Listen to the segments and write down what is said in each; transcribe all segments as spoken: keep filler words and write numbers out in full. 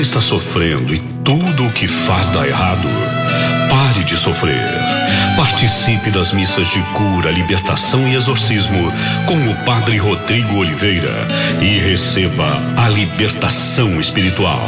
está sofrendo e tudo o que faz dá errado, pare de sofrer. Participe das missas de cura, libertação e exorcismo com o Padre Rodrigo Oliveira e receba a libertação espiritual.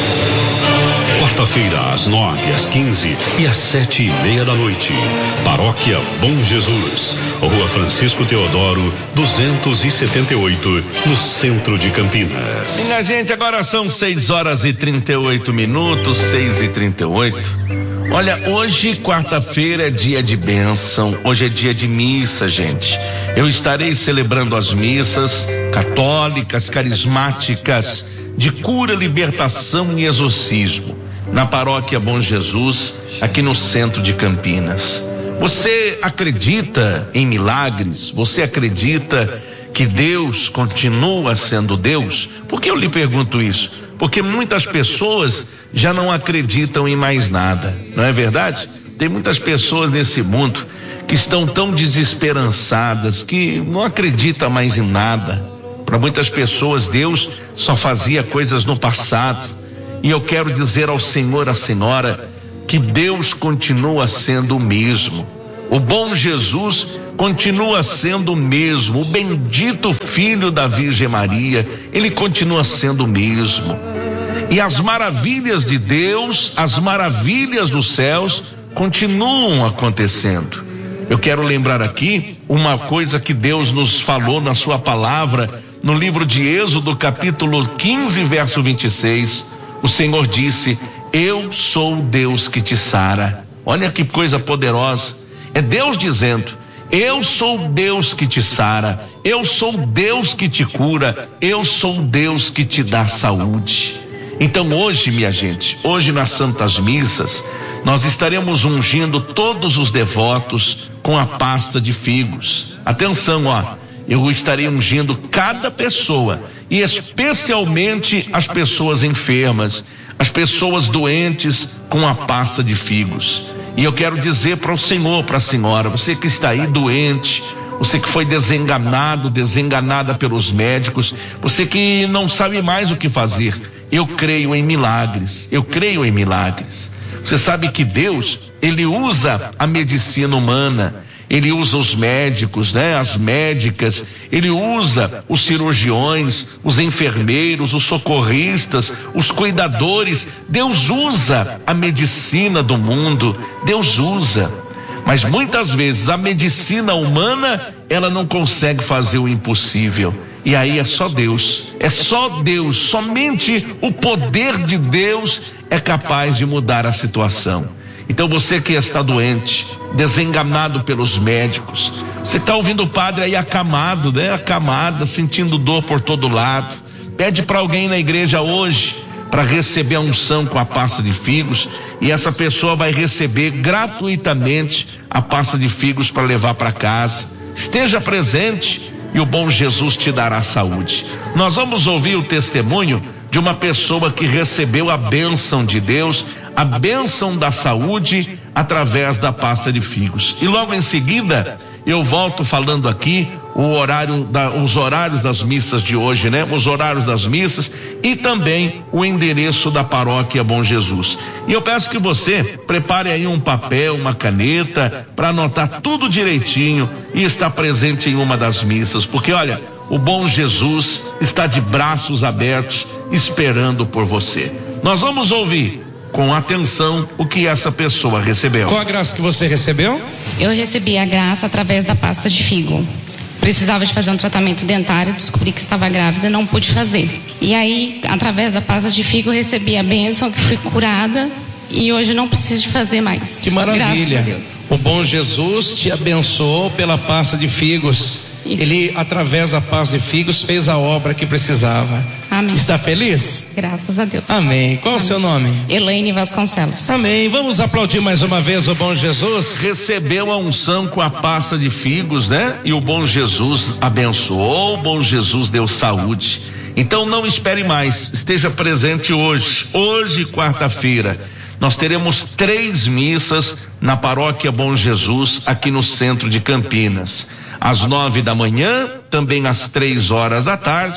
Quarta-feira, às nove, às quinze e às sete e meia da noite. Paróquia Bom Jesus, Rua Francisco Teodoro, duzentos e setenta e oito, no centro de Campinas. Minha gente, agora são seis horas e trinta e oito minutos, seis e trinta e oito. Olha, hoje, quarta-feira, é dia de bênção, hoje é dia de missa, gente. Eu estarei celebrando as missas católicas, carismáticas, de cura, libertação e exorcismo, na Paróquia Bom Jesus, aqui no centro de Campinas. Você acredita em milagres? Você acredita que Deus continua sendo Deus? Por que eu lhe pergunto isso? Porque muitas pessoas já não acreditam em mais nada, não é verdade? Tem muitas pessoas nesse mundo que estão tão desesperançadas, que não acreditam mais em nada. Para muitas pessoas, Deus só fazia coisas no passado. E eu quero dizer ao senhor, à senhora, que Deus continua sendo o mesmo. O bom Jesus continua sendo o mesmo. O bendito Filho da Virgem Maria, ele continua sendo o mesmo. E as maravilhas de Deus, as maravilhas dos céus, continuam acontecendo. Eu quero lembrar aqui uma coisa que Deus nos falou na sua palavra, no livro de Êxodo, capítulo quinze, verso vinte e seis. O Senhor disse: eu sou o Deus que te sara. Olha que coisa poderosa. É Deus dizendo: eu sou o Deus que te sara, eu sou o Deus que te cura, eu sou o Deus que te dá saúde. Então hoje, minha gente, hoje nas Santas Missas, nós estaremos ungindo todos os devotos com a pasta de figos. Atenção, ó, eu estarei ungindo cada pessoa, e especialmente as pessoas enfermas, as pessoas doentes, com a pasta de figos. E eu quero dizer para o senhor, para a senhora, você que está aí doente, você que foi desenganado, desenganada pelos médicos, você que não sabe mais o que fazer, eu creio em milagres, eu creio em milagres. Você sabe que Deus, ele usa a medicina humana, ele usa os médicos, né? As médicas, ele usa os cirurgiões, os enfermeiros, os socorristas, os cuidadores. Deus usa a medicina do mundo, Deus usa. Mas muitas vezes a medicina humana, ela não consegue fazer o impossível. E aí é só Deus, é só Deus, somente o poder de Deus é capaz de mudar a situação. Então você que está doente, desenganado pelos médicos, você está ouvindo o padre aí acamado, né? Acamada, sentindo dor por todo lado. Pede para alguém na igreja hoje para receber a unção com a pasta de figos, e essa pessoa vai receber gratuitamente a pasta de figos para levar para casa. Esteja presente e o bom Jesus te dará saúde. Nós vamos ouvir o testemunho de uma pessoa que recebeu a bênção de Deus, a bênção da saúde através da pasta de figos. E logo em seguida eu volto falando aqui o horário da, os horários das missas de hoje, né? Os horários das missas e também o endereço da Paróquia Bom Jesus. E eu peço que você prepare aí um papel, uma caneta para anotar tudo direitinho e estar presente em uma das missas, porque olha, o bom Jesus está de braços abertos esperando por você. Nós vamos ouvir com atenção o que essa pessoa recebeu. Qual a graça que você recebeu? Eu recebi a graça através da pasta de figo. Precisava de fazer um tratamento dentário, descobri que estava grávida, não pude fazer. E aí, através da pasta de figo, eu recebi a bênção, que fui curada e hoje não preciso de fazer mais. Que maravilha! O bom Jesus te abençoou pela pasta de figos. Isso. Ele, através da pasta de figos, fez a obra que precisava. Amém. Está feliz? Graças a Deus. Amém. Qual Amém. O seu nome? Elaine Vasconcelos. Amém. Vamos aplaudir mais uma vez o bom Jesus. Recebeu a unção com a pasta de figos, né? E o bom Jesus abençoou, o bom Jesus deu saúde. Então não espere mais, esteja presente hoje. Hoje, quarta-feira, nós teremos três missas na Paróquia Bom Jesus, aqui no centro de Campinas. Às nove da manhã, também às três horas da tarde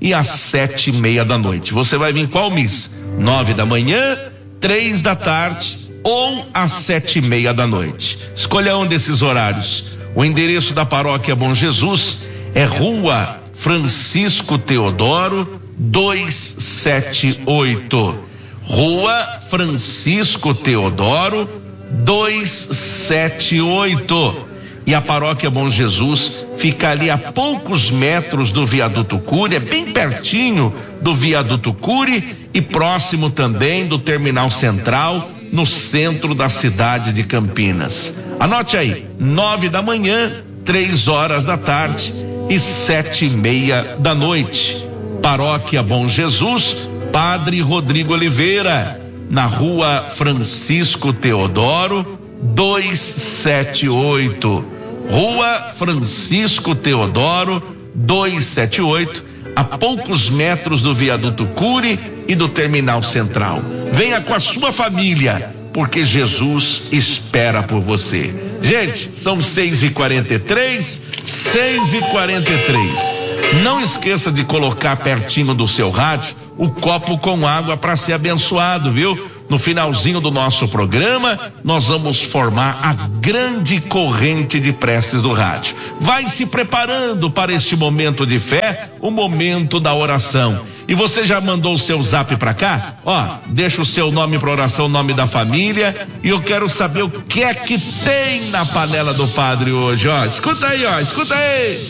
e às sete e meia da noite. Você vai vir qual missa? Nove da manhã, três da tarde ou às sete e meia da noite. Escolha um desses horários. O endereço da paróquia Bom Jesus é Rua Francisco Teodoro duzentos e setenta e oito. Rua Francisco Teodoro duzentos e setenta e oito. E a paróquia Bom Jesus fica ali a poucos metros do viaduto Cury, é bem pertinho do viaduto Cury e próximo também do terminal central, no centro da cidade de Campinas. Anote aí, nove da manhã, três horas da tarde e sete e meia da noite. Paróquia Bom Jesus, Padre Rodrigo Oliveira, na Rua Francisco Teodoro duzentos e setenta e oito. Rua Francisco Teodoro duzentos e setenta e oito, a poucos metros do viaduto Cury e do terminal central. Venha com a sua família, porque Jesus espera por você. Gente, são seis e quarenta e três, seis e quarenta e três. Não esqueça de colocar pertinho do seu rádio o copo com água para ser abençoado, viu? No finalzinho do nosso programa, nós vamos formar a grande corrente de preces do rádio. Vai se preparando para este momento de fé, o momento da oração. E você já mandou o seu zap para cá? Ó, deixa o seu nome para oração, o nome da família, e eu quero saber o que é que tem na panela do padre hoje, ó. Escuta aí, ó, escuta aí.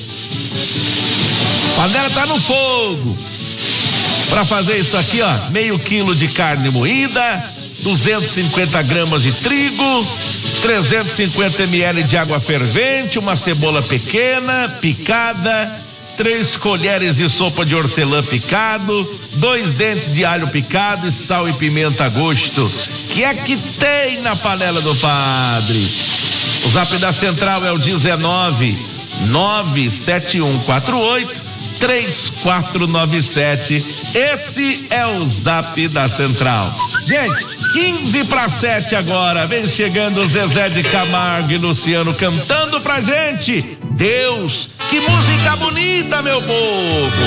A panela tá no fogo. Para fazer isso aqui, ó, meio quilo de carne moída, duzentos e cinquenta gramas de trigo, trezentos e cinquenta mililitros de água fervente, uma cebola pequena, picada, três colheres de sopa de hortelã picado, dois dentes de alho picado e sal e pimenta a gosto. Que é que tem na panela do padre? O zap da central é o dezenove, nove sete um quatro oito, três quatro nove sete. Esse é o zap da central. Gente, quinze para sete agora. Vem chegando Zezé de Camargo e Luciano cantando pra gente. Deus, que música bonita, meu povo.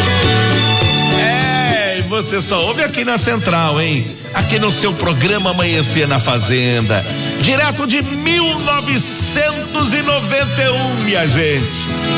É, você só ouve aqui na central, hein? Aqui no seu programa Amanhecer na Fazenda. Direto de mil novecentos e noventa e um, minha gente.